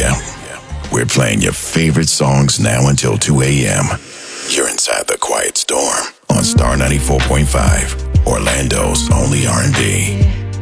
Yeah. We're playing your favorite songs now until 2 a.m. You're inside the Quiet Storm on Star 94.5, Orlando's only R&B.